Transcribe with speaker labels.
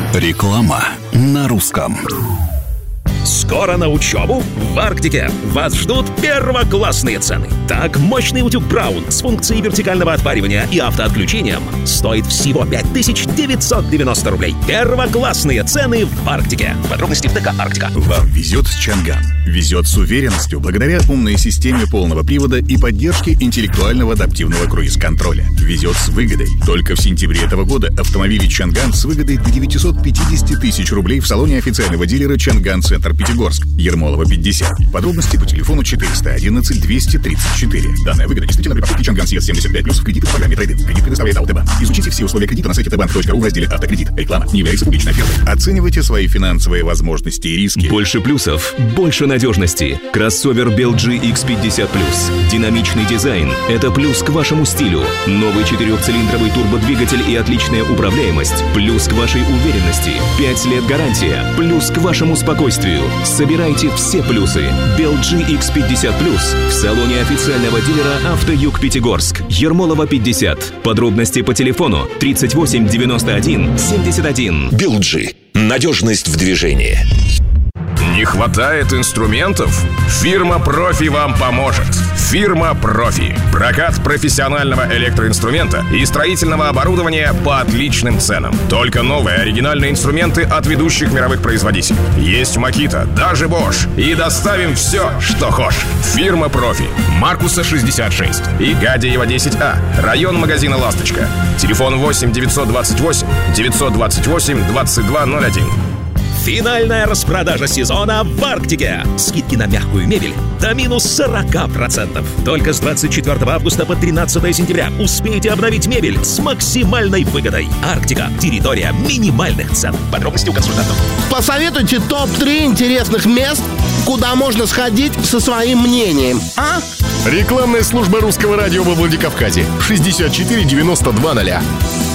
Speaker 1: Реклама на русском.
Speaker 2: Скоро на учебу в Арктике вас ждут первоклассные цены. Так, мощный утюг Браун с функцией вертикального отпаривания и автоотключением стоит всего 5990 рублей. Первоклассные цены в Арктике. Подробности в ТК «Арктика».
Speaker 3: Вам везет с Чанган. Везет с уверенностью благодаря умной системе полного привода и поддержке интеллектуального адаптивного круиз-контроля. Везет с выгодой. Только в сентябре этого года автомобили Чанган с выгодой до 950 тысяч рублей в салоне официального дилера Чанган Центр Пятигорск, Ермолова 50. Подробности по телефону 411 234. Данная выгода действительно при покупке Чанган CS 75+ в кредит по программе трейд-ин. Кредит предоставляет Алтебанк. Изучите все условия кредита на сайте tbank.ru в разделе «Автокредит». Реклама не является публичной офертой. Оценивайте свои финансовые возможности и риски.
Speaker 4: Больше плюсов, больше надежности. Кроссовер BLG X50+. Динамичный дизайн – это плюс к вашему стилю. Новый 4-цилиндровый турбодвигатель и отличная управляемость – плюс к вашей уверенности. 5 лет гарантия – плюс к вашему спокойствию. Собирайте все плюсы. BLG X50+. В салоне официального дилера «Автоюг Пятигорск». Ермолова 50. Подробности по телефону 38 91 71.
Speaker 5: BLG. Надежность в движении.
Speaker 6: Не хватает инструментов? Фирма «Профи» вам поможет. Фирма «Профи». Прокат профессионального электроинструмента и строительного оборудования по отличным ценам. Только новые оригинальные инструменты от ведущих мировых производителей. Есть Makita, даже Bosch. И доставим все, что хочешь. Фирма «Профи». Маркуса 66 и Гадеева 10А. Район магазина «Ласточка». Телефон 8 928 928 2201.
Speaker 2: Финальная распродажа сезона в Арктике. Скидки на мягкую мебель до минус 40%. Только с 24 августа по 13 сентября успейте обновить мебель с максимальной выгодой. Арктика. Территория минимальных цен. Подробности у консультантов.
Speaker 7: Посоветуйте топ-3 интересных мест, куда можно сходить со своим мнением. А?
Speaker 8: Рекламная служба русского радио во Владикавказе. 64 92 0.